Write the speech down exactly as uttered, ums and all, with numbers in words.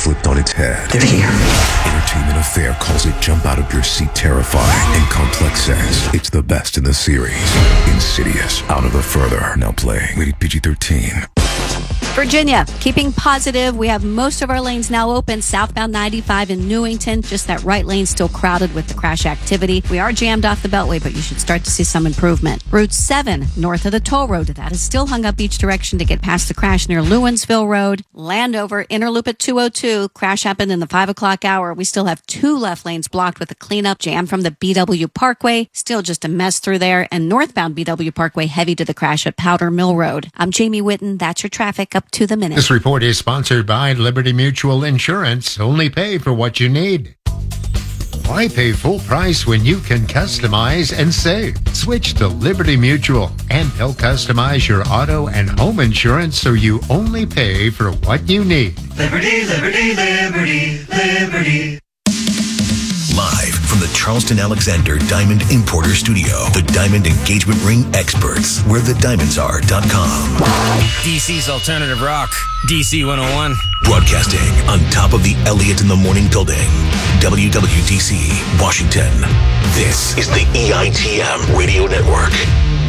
flipped on its head. They're here. Entertainment Affair calls it jump out of your seat terrifying, and Complex says it's the best in the series. Insidious, Out of the Further, now playing. Rated P G thirteen. Virginia, keeping positive. We have most of our lanes now open. Southbound ninety-five in Newington. Just that right lane still crowded with the crash activity. We are jammed off the Beltway, but you should start to see some improvement. Route seven, north of the toll road. That is still hung up each direction to get past the crash near Lewinsville Road. Landover, inner loop at two oh two. Crash happened in the five o'clock hour. We still have two left lanes blocked with a cleanup. Jam from the B W Parkway. Still just a mess through there. And northbound B W Parkway heavy to the crash at Powder Mill Road. I'm Jamie Whitten. That's your traffic up to the minute. This report is sponsored by Liberty Mutual Insurance. Only pay for what you need. Why pay full price when you can customize and save? Switch to Liberty Mutual, and they'll customize your auto and home insurance so you only pay for what you need. Liberty, liberty, liberty, liberty. Live from the Charleston Alexander Diamond Importer Studio, the Diamond Engagement Ring experts, where the diamonds are dot com. D C's Alternative Rock, D C one oh one. Broadcasting on top of the Elliott in the Morning building, W W D C, Washington. This is the E I T M Radio Network.